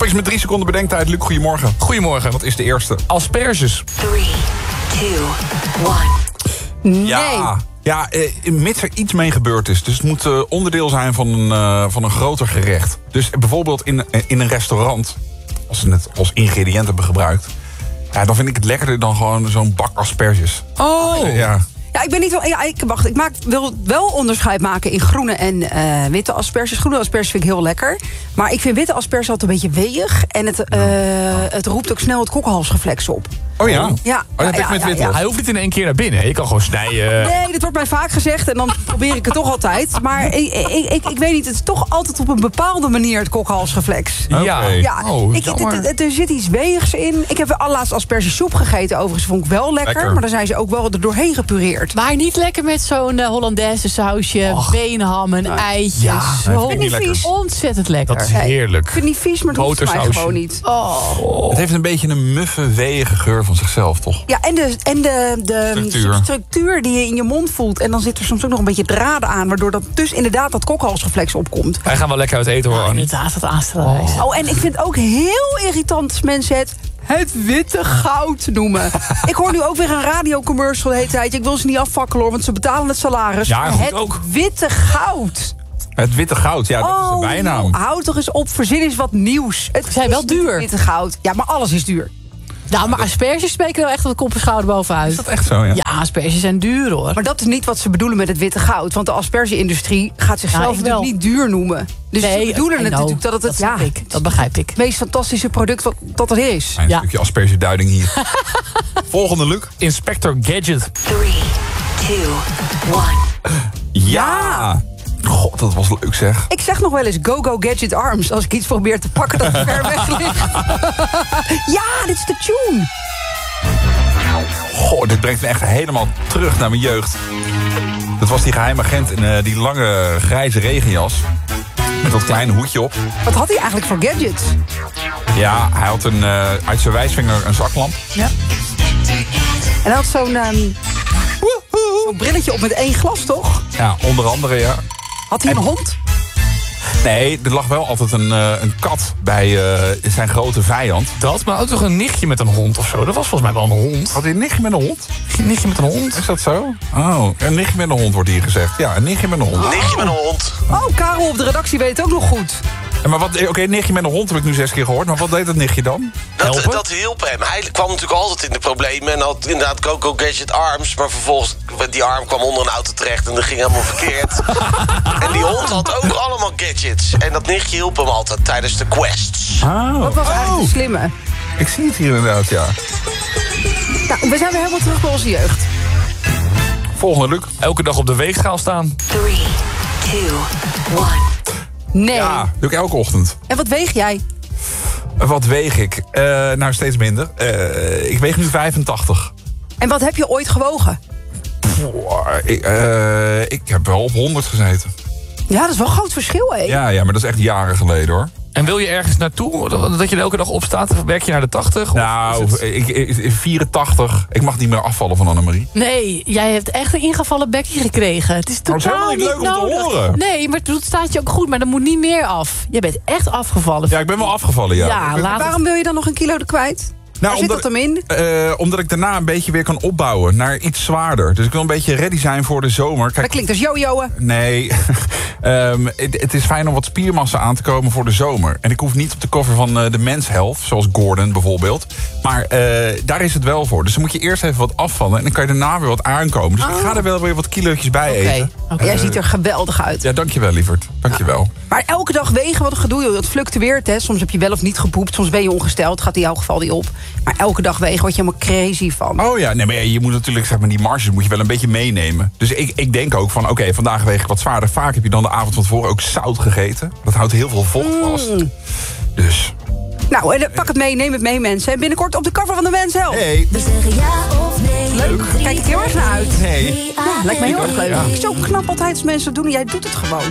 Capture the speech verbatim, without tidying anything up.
Topics met drie seconden bedenktijd. Luc, goedemorgen. Goedemorgen. Wat is de eerste? Asperges. Three, two, one. Nee. Ja, ja eh, mits er iets mee gebeurd is. Dus het moet eh, onderdeel zijn van een, uh, van een groter gerecht. Dus bijvoorbeeld in, in een restaurant, als ze het als ingrediënt hebben gebruikt, ja, dan vind ik het lekkerder dan gewoon zo'n bak asperges. Oh. Ja. Ja, ik ben niet wel. Ja, ik, wacht, ik maak, wil wel onderscheid maken in groene en uh, witte asperges. Groene asperges vind ik heel lekker. Maar ik vind witte asperges altijd een beetje weeg. En het, uh, het roept ook snel het kokhalsreflex op. Oh ja? Ja. Oh, dat ja, ik met ja, witte. ja. Hij hoeft niet in één keer naar binnen. Je kan gewoon snijden. Nee, dat wordt mij vaak gezegd en dan probeer ik het toch altijd. Maar ik, ik, ik, ik weet niet, het is toch altijd op een bepaalde manier het kokhalsreflex. Oké. Ja. Ja, Oh, ik, jammer. het, het, er zit iets weegs in. Ik heb wel allerlaatst aspergesoep gegeten, overigens vond ik wel lekker. Lekker. Maar dan zijn ze ook wel er doorheen gepureerd. Maar niet lekker met zo'n uh, Hollandaise sausje, Och. beenhammen, eitjes. Ja, Zo vind ik niet lekker. vies. ontzettend lekker. Dat is Nee, heerlijk. Ik vind het niet vies, maar het hoeft voor mij Botersausje. gewoon niet. Oh. Het heeft een beetje een muffe, weeige geur van zichzelf, toch? Ja, en de, en de, de Structuur. structuur die je in je mond voelt. En dan zit er soms ook nog een beetje draden aan. Waardoor dat dus inderdaad dat kokhalsreflex opkomt. Wij gaan wel lekker uit eten hoor, Ja, Annie. inderdaad, dat aanstellerwijs. Oh, en ik vind het ook heel irritant als mensen het... het witte goud noemen. Ik hoor nu ook weer een radiocommercial de hele tijd. Ik wil ze niet afvakkelen hoor, want ze betalen het salaris. Ja, Maar goed het ook. witte goud. Het witte goud, ja, dat is de Oh, bijnaam. houd toch eens op, verzin eens wat nieuws. Het Zijn is wel niet duur. het witte goud. Ja, maar alles is duur. Nou, maar asperges spreken er wel echt wat kop en schouder bovenuit. Is dat echt zo, ja? Ja, asperges zijn duur hoor. Maar dat is niet wat ze bedoelen met het witte goud. Want de asperge-industrie gaat zichzelf Ja, ik natuurlijk wel. niet duur noemen. Dus ze bedoelen I het know. natuurlijk dat het het, dat ja, snap ik. Dat begrijp ik. het meest fantastische product wat, dat er is. Een Ja. stukje aspergeduiding hier. Volgende, Luc. Inspector Gadget. Three, two, one. Ja! God, dat was leuk zeg. Ik zeg nog wel eens go-go gadget arms als ik iets probeer te pakken dat ver weg ligt. Ja, dit is de tune. Goh, dit brengt me echt helemaal terug naar mijn jeugd. Dat was die geheime agent in uh, die lange grijze regenjas. Met dat kleine hoedje op. Wat had hij eigenlijk voor gadgets? Ja, hij had een, uh, uit zijn wijsvinger een zaklamp. Ja. En hij had zo'n um, zo'n brilletje op met één glas, toch? Ja, onder andere, ja. Had hij een En- hond? Nee, er lag wel altijd een, uh, een kat bij uh, zijn grote vijand. Dat, maar ook toch een nichtje met een hond of zo. Dat was volgens mij wel een hond. Had hij een nichtje met een hond? Een nichtje met een hond. Is dat zo? Oh, een nichtje met een hond wordt hier gezegd. Ja, een nichtje met een hond. Nichtje met een hond. Oh, Karel op de redactie weet het ook nog goed. Ja, maar wat, oké, een nichtje met een hond heb ik nu zes keer gehoord. Maar wat deed dat nichtje dan? Dat, Helpen? dat hielp hem. Hij kwam natuurlijk altijd in de problemen. En had inderdaad Go-Go Gadget arms. Maar vervolgens, die arm kwam onder een auto terecht. En dat ging helemaal verkeerd. En die hond had ook allemaal gadgets. En dat nichtje hielp hem altijd tijdens de quests. Oh, Dat was eigenlijk de slimme. ik zie het hier inderdaad, ja. Nou, we zijn weer helemaal terug bij onze jeugd. Volgende, Luc. Elke dag op de weegschaal staan. Three, two, one. Nee. Ja, doe ik elke ochtend. En wat weeg jij? Wat weeg ik? Uh, nou, steeds minder. Uh, ik weeg nu vijfentachtig. En wat heb je ooit gewogen? Boah, ik, uh, ik heb wel op honderd gezeten. Ja, dat is wel een groot verschil, hé. Ja, ja, maar dat is echt jaren geleden, hoor. En wil je ergens naartoe? Dat je er elke dag op staat? Of werk je naar de tachtig? Of Nou, is het- ik, ik, vierentachtig. Ik mag niet meer afvallen van Annemarie. Nee, jij hebt echt een ingevallen bekje gekregen. Het is Maar het is totaal helemaal niet niet leuk om te nodig. horen. Nee, maar het staat je ook goed, maar er moet niet meer af. Je bent echt afgevallen. Ja, ik ben wel afgevallen, ja. Ja, laat het. Waarom wil je dan nog een kilo er kwijt? Nou, Waar zit dat hem in? Uh, omdat ik daarna een beetje weer kan opbouwen naar iets zwaarder. Dus ik wil een beetje ready zijn voor de zomer. Dat Kijk, klinkt als jojoen. nee, um, het, het is fijn om wat spiermassa aan te komen voor de zomer. En ik hoef niet op de cover van uh, de Men's Health, zoals Gordon bijvoorbeeld. Maar uh, daar is het wel voor. Dus dan moet je eerst even wat afvallen en dan kan je daarna weer wat aankomen. Dus Oh. ik ga er wel weer wat kilootjes bij Oké, eten. oké. Jij ziet er geweldig uit. Ja, dankjewel, lieverd. Dankjewel. Maar elke dag wegen, wat een gedoe, joh. Dat fluctueert, hè. Soms heb je wel of niet gepoept. Soms ben je ongesteld, gaat in jouw geval niet op. Maar elke dag wegen word je helemaal crazy van. Oh ja, nee, maar ja, je moet natuurlijk, zeg maar, die marges moet je wel een beetje meenemen. Dus ik, ik denk ook van, oké, okay, vandaag weeg ik wat zwaarder. Vaak heb je dan de avond van tevoren ook zout gegeten. Dat houdt heel veel vocht vast. Dus. Nou, en, pak het mee, neem het mee, mensen. En binnenkort op de cover van de Men's Health. Hey. We zeggen ja of nee. Leuk, kijk ik heel erg naar uit. Nee. Ja, lijkt me heel erg leuk. Ja. Ik zo knap altijd als mensen het doen en jij doet het gewoon.